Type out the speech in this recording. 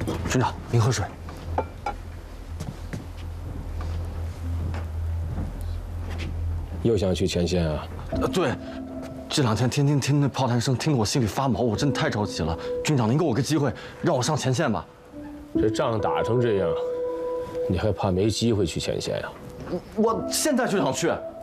军长，您喝水。 又想去前线啊？ 对，这2天天天听那炮弹声，听得我心里发毛，我真的太着急了。军长，您给我个机会，让我上前线吧。 这仗打成这样，你还怕没机会去前线呀？ 我现在就想去。